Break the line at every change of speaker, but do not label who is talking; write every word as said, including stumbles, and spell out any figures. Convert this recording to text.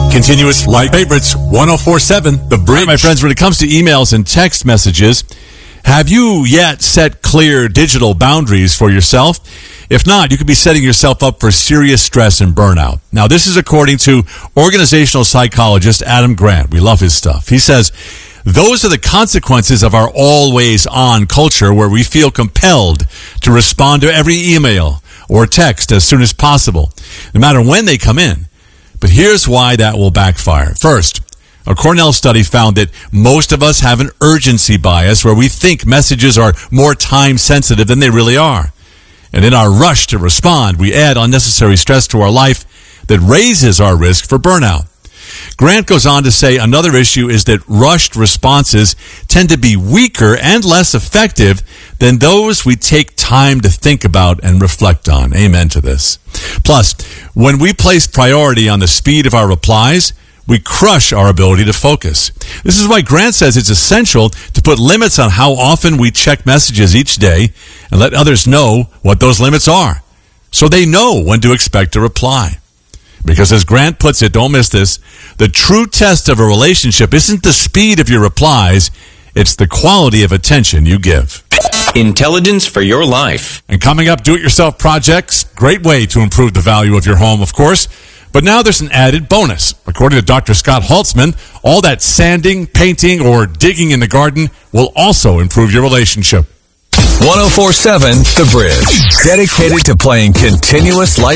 Continuous Light Favorites, one oh four point seven, The Bridge.
All right, my friends, when it comes to emails and text messages, have you yet set clear digital boundaries for yourself? If not, you could be setting yourself up for serious stress and burnout. Now, this is according to organizational psychologist Adam Grant. We love his stuff. He says, those are the consequences of our always on culture where we feel compelled to respond to every email or text as soon as possible, no matter when they come in. But here's why that will backfire. First, a Cornell study found that most of us have an urgency bias where we think messages are more time sensitive than they really are. And in our rush to respond, we add unnecessary stress to our life that raises our risk for burnout. Grant goes on to say another issue is that rushed responses tend to be weaker and less effective than those we take time to think about and reflect on. Amen to this. Plus, when we place priority on the speed of our replies, we crush our ability to focus. This is why Grant says it's essential to put limits on how often we check messages each day and let others know what those limits are so they know when to expect a reply. Because as Grant puts it, don't miss this, the true test of a relationship isn't the speed of your replies, it's the quality of attention you give.
Intelligence for your life.
And coming up, do-it-yourself projects, great way to improve the value of your home, of course. But now there's an added bonus. According to Doctor Scott Holtzman, all that sanding, painting, or digging in the garden will also improve your relationship.
one oh four point seven The Bridge. Dedicated to playing continuous light